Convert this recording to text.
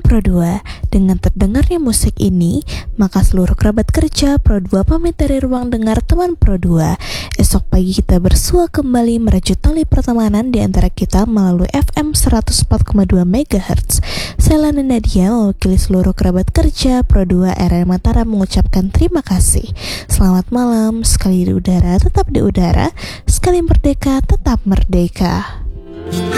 Pro 2. Dengan terdengarnya musik ini, maka seluruh kerabat kerja Pro 2 pamit dari ruang dengar teman Pro 2. Esok pagi kita bersua kembali merajut tali pertemanan di antara kita melalui FM 104,2 MHz. Saya Lana Nadia mewakili seluruh kerabat kerja Pro 2 RR Mataram mengucapkan terima kasih. Selamat malam, sekali di udara tetap di udara, sekali merdeka tetap merdeka.